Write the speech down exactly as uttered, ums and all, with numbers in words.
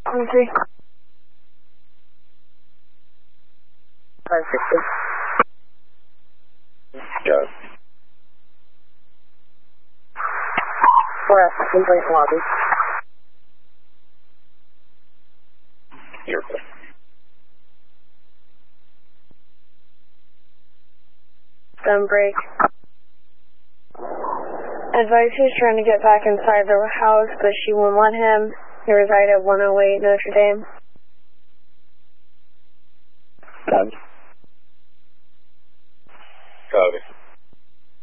twenty-three. five sixty. Go. four F, complete lobby. You're good. Stone break. Advice he's trying to get back inside the house, but she won't let him. He reside at one oh eight Notre Dame. Done. Copy.